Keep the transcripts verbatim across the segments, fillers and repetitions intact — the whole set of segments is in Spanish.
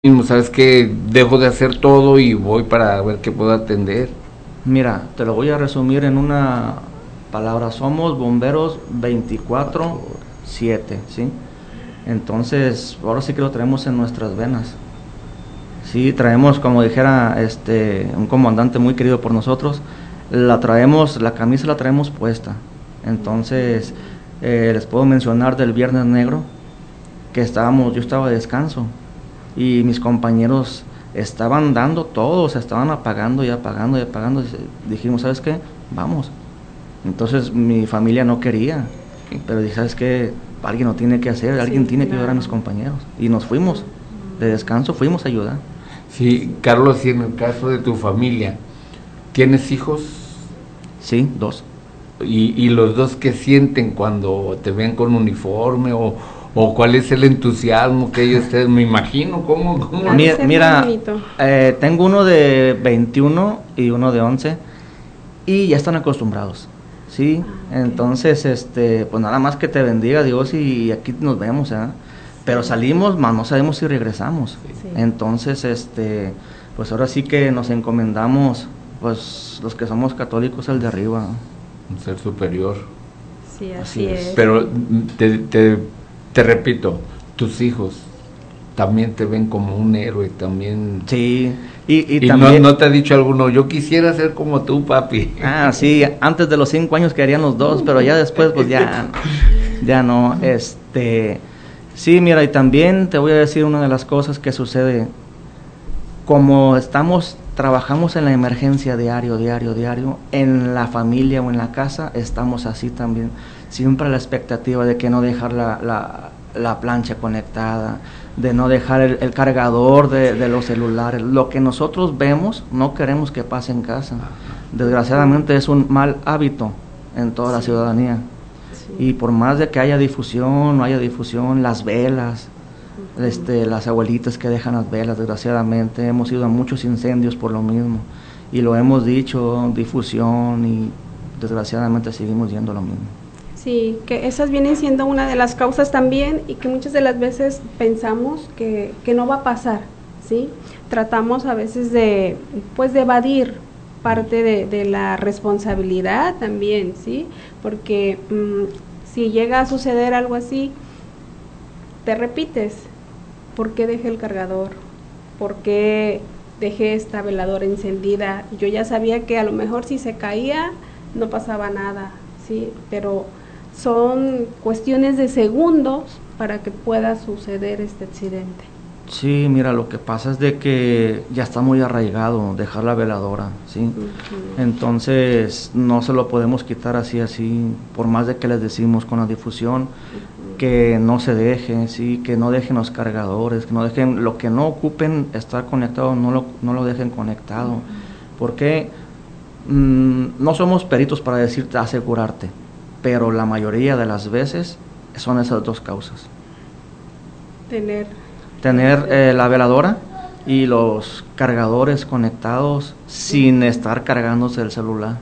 mismo, sabes que dejo de hacer todo y voy para ver qué puedo atender. Mira, te lo voy a resumir en una palabra. Somos bomberos veinticuatro siete, ¿sí? Entonces, ahora sí que lo traemos en nuestras venas. Sí, traemos, como dijera este un comandante muy querido por nosotros, la traemos, la camisa la traemos puesta. Entonces, eh, les puedo mencionar del Viernes Negro, que estábamos, yo estaba de descanso, y mis compañeros estaban dando todo, se estaban apagando y apagando y apagando. Dijimos, ¿sabes qué? Vamos. Entonces mi familia no quería, pero dije, ¿sabes qué? Alguien lo tiene que hacer, alguien Sí, tiene claro. que ayudar a mis compañeros. Y nos fuimos, de descanso fuimos a ayudar. Sí, Carlos, y en el caso de tu familia, ¿tienes hijos? Sí, dos. ¿Y, y los dos qué sienten cuando te ven con uniforme o, o cuál es el entusiasmo que ellos te, me imagino, cómo, cómo? Claro. Mira, ser mira muy bonito. eh, tengo uno de veintiuno y uno de once y ya están acostumbrados, ¿sí? Ah, ok. Entonces, este, pues nada más que te bendiga Dios y aquí nos vemos, ¿eh? Pero salimos, más no sabemos si regresamos. Sí. Entonces, este, pues ahora sí que nos encomendamos, pues los que somos católicos, al de arriba. Un ser superior. Sí, Así así es. es. Pero te, te, te repito, tus hijos también te ven como un héroe, también. Sí, y, y, Y también... no, no te ha dicho alguno, yo quisiera ser como tú, papi. Ah, sí, antes de los cinco años querían los dos, pero ya después, pues ya, ya no, este, sí, mira, y también te voy a decir una de las cosas que sucede, como estamos, trabajamos en la emergencia diario, diario, diario, en la familia o en la casa, estamos así también, siempre a la expectativa de que no dejar la, la, la plancha conectada, de no dejar el, el cargador de, de los celulares. Lo que nosotros vemos no queremos que pase en casa. Desgraciadamente es un mal hábito en toda la ciudadanía. Sí. Y por más de que haya difusión, no haya difusión, las velas, uh-huh. este, las abuelitas que dejan las velas, desgraciadamente hemos ido a muchos incendios por lo mismo. Y lo hemos dicho, difusión, y desgraciadamente seguimos yendo lo mismo. Sí, que esas vienen siendo una de las causas también y que muchas de las veces pensamos que, que no va a pasar, ¿sí? Tratamos a veces de, pues, de evadir parte de, de la responsabilidad también, ¿sí? Porque mmm, si llega a suceder algo así, te repites, ¿por qué dejé el cargador? ¿Por qué dejé esta veladora encendida? Yo ya sabía que a lo mejor si se caía no pasaba nada, ¿sí? Pero son cuestiones de segundos para que pueda suceder este accidente. Sí, mira, lo que pasa es de que ya está muy arraigado dejar la veladora, ¿sí? Uh-huh. Entonces no se lo podemos quitar así, así, por más de que les decimos con la difusión, uh-huh. que no se deje, sí, que no dejen los cargadores, que no dejen, lo que no ocupen estar conectado, no lo, no lo dejen conectado, uh-huh. porque mmm, no somos peritos para decirte, asegurarte, pero la mayoría de las veces son esas dos causas. Tener Tener eh, la veladora y los cargadores conectados sin estar cargándose el celular.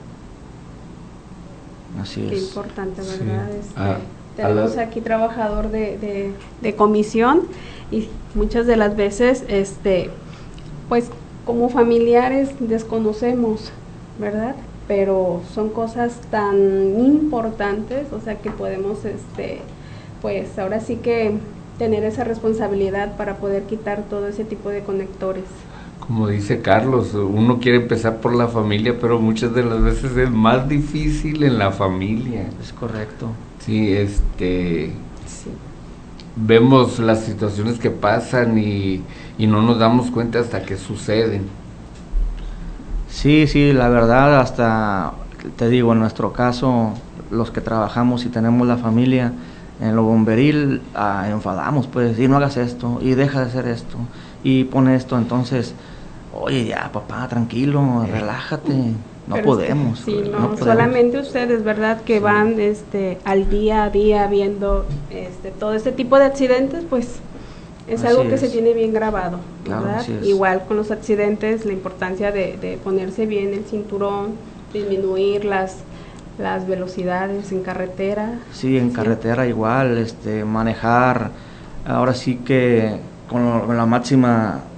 Así Qué es. importante, ¿verdad? Sí. Este, Ah, tenemos la... aquí trabajador de, de, de comisión y muchas de las veces, este, pues como familiares desconocemos, ¿verdad? Pero son cosas tan importantes, o sea que podemos, este, pues ahora sí que tener esa responsabilidad para poder quitar todo ese tipo de conectores. Como dice Carlos, uno quiere empezar por la familia, pero muchas de las veces es más difícil en la familia. Es correcto. Sí, este, sí. vemos las situaciones que pasan y, y no nos damos cuenta hasta que suceden. Sí, sí, la verdad, hasta, te digo, en nuestro caso, los que trabajamos y tenemos la familia, en lo bomberil, ah, enfadamos, pues, y no hagas esto, y deja de hacer esto, y pon esto, entonces, oye, ya, papá, tranquilo, relájate, no Pero podemos. Es que, sí, no, no podemos. solamente ustedes, ¿verdad?, que sí. van este, al día a día viendo este, todo este tipo de accidentes, pues, es así algo que es. se tiene bien grabado, claro, ¿verdad? Igual con los accidentes, la importancia de, de ponerse bien el cinturón, disminuir las las velocidades en carretera. Sí, en sí. carretera igual, este, manejar, ahora sí que con, con la máxima